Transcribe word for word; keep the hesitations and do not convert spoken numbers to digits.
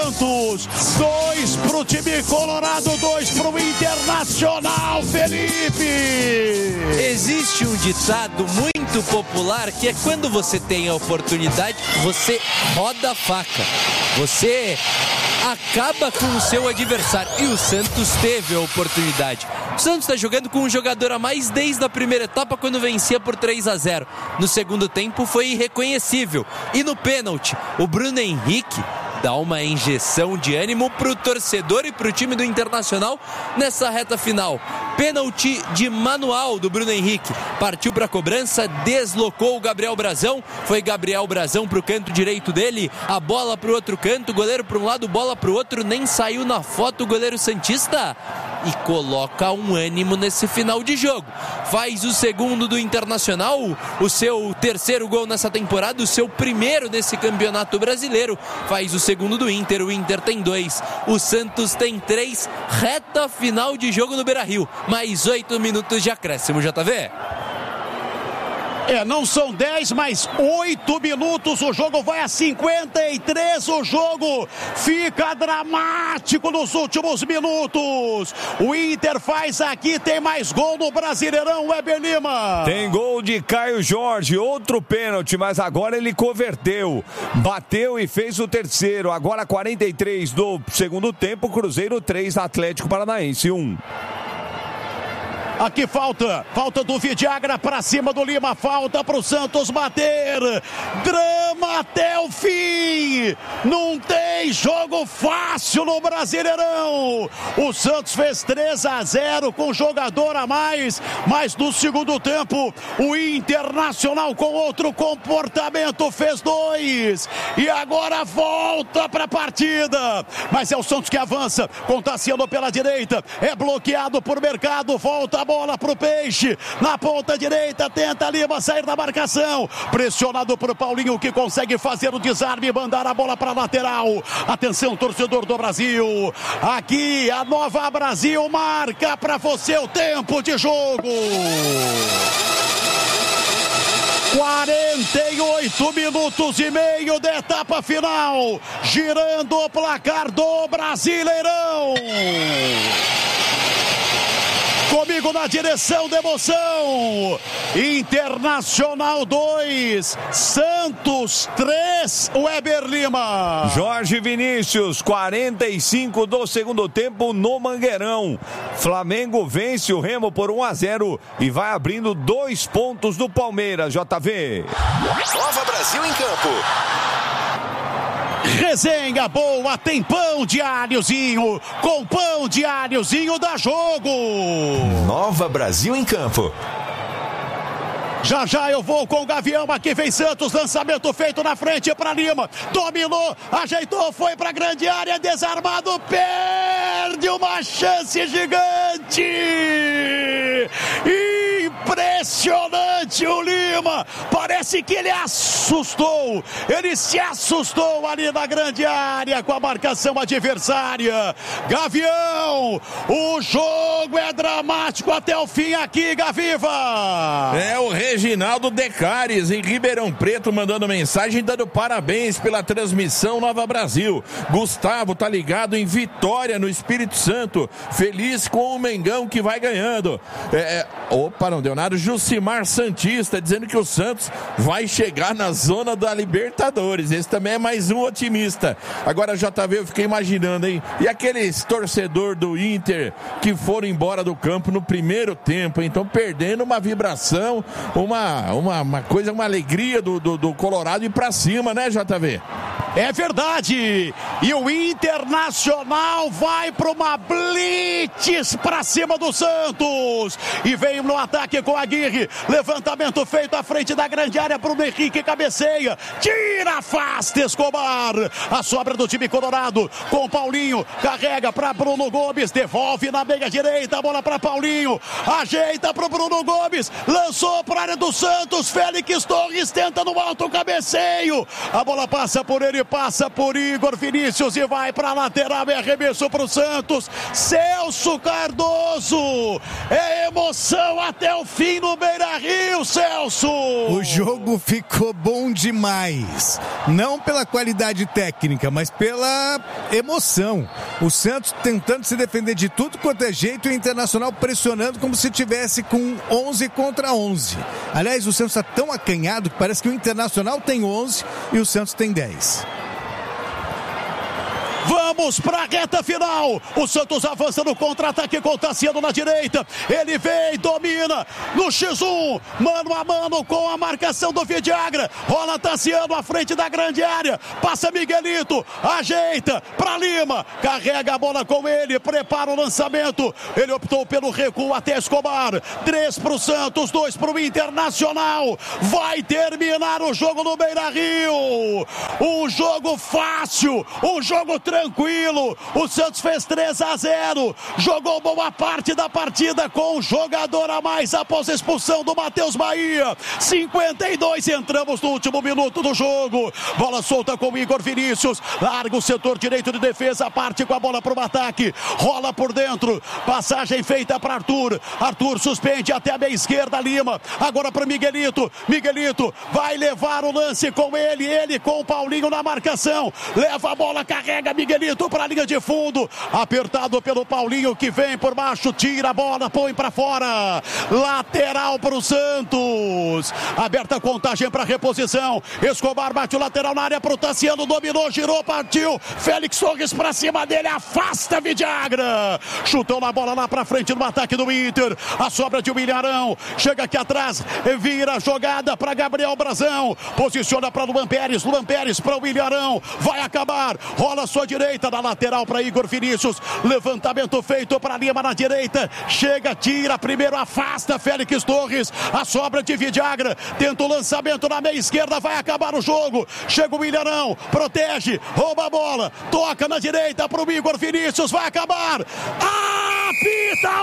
Santos, dois pro time colorado, dois pro Internacional, Felipe. Existe um ditado muito popular que é: quando você tem a oportunidade, você roda a faca, você acaba com o seu adversário, e o Santos teve a oportunidade. O Santos está jogando com um jogador a mais desde a primeira etapa, quando vencia por três a zero. No segundo tempo foi irreconhecível, e no pênalti o Bruno Henrique dá uma injeção de ânimo para o torcedor e para o time do Internacional nessa reta final. Pênalti de manual do Bruno Henrique. Partiu para a cobrança, deslocou o Gabriel Brazão. Foi Gabriel Brazão para o canto direito dele. A bola para o outro canto, goleiro para um lado, bola para o outro. Nem saiu na foto o goleiro santista. E coloca um ânimo nesse final de jogo. Faz o segundo do Internacional, o seu terceiro gol nessa temporada, o seu primeiro nesse campeonato brasileiro. Faz o segundo do Inter, o Inter tem dois, o Santos tem três. Reta final de jogo no Beira-Rio, mais oito minutos de acréscimo, J V. É, não são dez, mas oito minutos, o jogo vai a cinquenta e três, o jogo fica dramático nos últimos minutos. O Inter faz aqui, tem mais gol no Brasileirão, Weber Lima. Tem gol de Caio Jorge, outro pênalti, mas agora ele converteu, bateu e fez o terceiro. Agora quarenta e três do segundo tempo, Cruzeiro três, Atlético Paranaense um. Aqui falta, falta do Vidiagra pra cima do Lima, falta pro Santos bater, drama até o fim, não tem jogo fácil no Brasileirão. O Santos fez três a zero com jogador a mais, mas no segundo tempo o Internacional com outro comportamento fez dois, e agora volta pra partida, mas é o Santos que avança, com Tassiano pela direita, é bloqueado por Mercado, volta a bola pro Peixe, na ponta direita, tenta Lima sair da marcação, pressionado por Paulinho, que consegue fazer o desarme e mandar a bola para lateral. Atenção, torcedor do Brasil, aqui a Nova Brasil marca para você o tempo de jogo. quarenta e oito minutos e meio da etapa final, girando o placar do Brasileirão. Comigo na direção da emoção, Internacional dois, Santos três, Weber Lima. Jorge Vinícius, quarenta e cinco do segundo tempo no Mangueirão. Flamengo vence o Remo por um a zero e vai abrindo dois pontos do Palmeiras, J V. Nova Brasil em campo. Resenha boa, tem pão diáriozinho, com pão diáriozinho dá jogo. Nova Brasil em campo. Já já eu vou com o Gavião, aqui vem Santos, lançamento feito na frente para Lima, dominou, ajeitou, foi para grande área, desarmado, perde uma chance gigante. Impressionante o Lima, parece que ele assustou, ele se assustou ali na grande área com a marcação adversária. Gavião, o jogo é dramático até o fim aqui, Gaviva. É o Reginaldo Decares em Ribeirão Preto mandando mensagem, dando parabéns pela transmissão Nova Brasil. Gustavo tá ligado em Vitória, no Espírito Santo, feliz com o Mengão que vai ganhando. É, é, opa, não deu nada. Jucimar Santista dizendo que o Santos vai chegar na zona da Libertadores. Esse também é mais um otimista. Agora, J V, eu fiquei imaginando, hein? E aqueles torcedor do Inter que foram embora do campo no primeiro tempo, então perdendo uma vibração, uma, uma, uma coisa, uma alegria do, do, do Colorado ir pra cima, né, J V? É verdade, e o Internacional vai para uma blitz para cima do Santos, e vem no ataque com a Aguirre, levantamento feito à frente da grande área, Bruno Henrique cabeceia, tira, afasta Escobar, a sobra do time colorado, com Paulinho, carrega para Bruno Gomes, devolve na meia direita, a bola para Paulinho, ajeita para o Bruno Gomes, lançou para a área do Santos, Félix Torres tenta no alto cabeceio, a bola passa por ele, passa por Igor Vinícius e vai para a lateral e arremesso para o Santos. Celso Cardoso, é emoção até o fim no Beira-Rio, Celso. O jogo ficou bom demais, não pela qualidade técnica, mas pela emoção. O Santos tentando se defender de tudo quanto é jeito e o Internacional pressionando como se tivesse com onze contra onze. Aliás, o Santos está tão acanhado que parece que o Internacional tem onze e o Santos tem dez. Vamos para a reta final. O Santos avança no contra-ataque com o Tassiano na direita. Ele vem, domina no xis um, mano a mano com a marcação do Vidagra. Rola Tassiano à frente da grande área. Passa Miguelito, ajeita para Lima. Carrega a bola com ele, prepara o lançamento. Ele optou pelo recuo até Escobar. Três para o Santos, dois para o Internacional. Vai terminar o jogo no Beira-Rio. Um jogo fácil, um jogo tranquilo. Tranquilo, o Santos fez três a zero, jogou boa parte da partida com um jogador a mais após a expulsão do Matheus Bahia. Cinquenta e dois, entramos no último minuto do jogo. Bola solta com o Igor Vinícius, larga o setor direito de defesa, parte com a bola para o ataque, rola por dentro, passagem feita para Arthur. Arthur suspende até a meia esquerda, Lima, agora para Miguelito. Miguelito vai levar o lance com ele, ele com o Paulinho na marcação, leva a bola, carrega Miguelito para a linha de fundo, apertado pelo Paulinho que vem por baixo, tira a bola, põe para fora, lateral para o Santos, aberta a contagem para reposição. Escobar bate o lateral na área para o Tassiano, dominou, girou, partiu, Félix Torres para cima dele, afasta Vidagra, chutão na bola lá para frente no ataque do Inter, a sobra de William, chega aqui atrás, vira a jogada para Gabriel Brazão, posiciona para Luan Pérez, Luan Pérez para o William, vai acabar, rola a sua direita, na lateral para Igor Vinícius, levantamento feito para Lima na direita, chega, tira, primeiro afasta Félix Torres, a sobra de Vidagra, tenta o lançamento na meia esquerda, vai acabar o jogo, chega o William, protege, rouba a bola, toca na direita para o Igor Vinícius, vai acabar, apita